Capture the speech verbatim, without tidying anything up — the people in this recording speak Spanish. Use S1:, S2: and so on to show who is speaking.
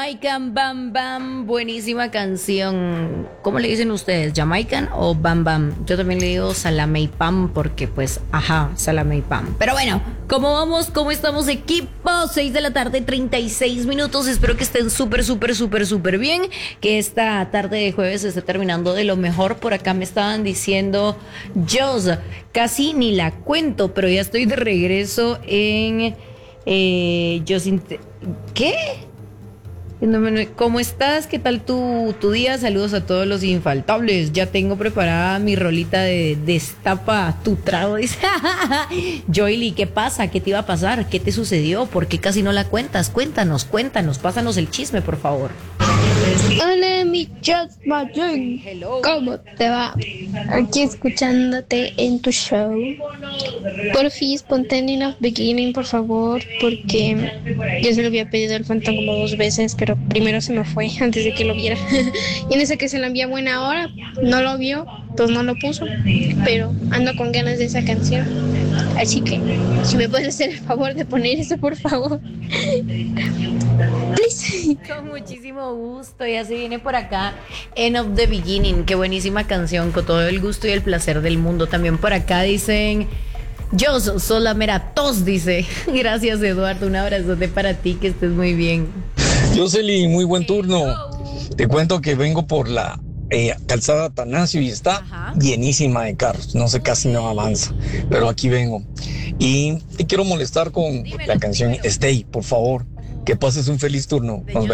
S1: Jamaican Bam Bam, buenísima canción. ¿Cómo le dicen ustedes? ¿Jamaican o Bam Bam? Yo también le digo salame y pam porque pues, ajá, salame y pam. Pero bueno, ¿cómo vamos? ¿Cómo estamos, equipo? seis de la tarde, treinta y seis minutos. Espero que estén súper, súper, súper, súper bien. Que esta tarde de jueves se esté terminando de lo mejor. Por acá me estaban diciendo, Jos, casi ni la cuento, pero ya estoy de regreso en... Eh, Jos, ¿qué? ¿Cómo estás? ¿Qué tal tu, tu día? Saludos a todos los infaltables. Ya tengo preparada mi rolita de destapa tu trago. Dice, Joely, ¿qué pasa? ¿Qué te iba a pasar? ¿Qué te sucedió? ¿Por qué casi no la cuentas? Cuéntanos, cuéntanos, pásanos el chisme, por favor.
S2: Hola, mi chat Mayun.
S1: Hello.
S2: ¿Cómo te va? Aquí escuchándote en tu show. Por fin, ponte en Enough Beginning, por favor, porque yo se lo había pedido al Phantom como dos veces, pero primero se me fue antes de que lo viera. Y en ese que se la envía buena hora, no lo vio, pues no lo puso, pero ando con ganas de esa canción. Así que, si me puedes hacer el favor de poner eso, por favor. Please.
S1: Con muchísimo gusto, ya se viene por acá End of the Beginning, qué buenísima canción, con todo el gusto y el placer del mundo. También por acá dicen, yo soy la mera tos, dice. Gracias, Eduardo, un abrazote para ti, que estés muy bien.
S3: Jocelyn, muy buen turno. Te cuento que vengo por la eh, calzada Atanasio y está
S1: Ajá.
S3: llenísima de carros, no sé, casi no avanza, pero aquí vengo. Y te quiero molestar con
S1: Dímelo,
S3: la canción
S1: dímelo.
S3: Stay, por favor. Que pases un feliz turno. Nos vemos.